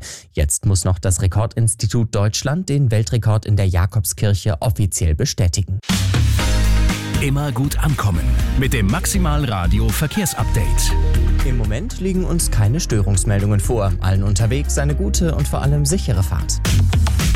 Jetzt muss noch das Rekordinstitut Deutschland den Weltrekord in der Jakobskirche offiziell bestätigen. Immer gut ankommen mit dem Maximal Radio Verkehrsupdate. Im Moment liegen uns keine Störungsmeldungen vor. Allen unterwegs eine gute und vor allem sichere Fahrt.